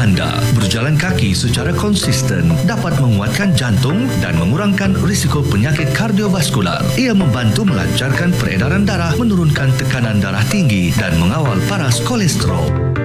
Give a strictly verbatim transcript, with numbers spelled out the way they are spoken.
anda. Berjalan kaki secara konsisten dapat menguatkan jantung dan mengurangkan risiko penyakit kardiovaskular. Ia membantu melancarkan peredaran darah, menurunkan tekanan darah tinggi dan mengawal paras kolesterol.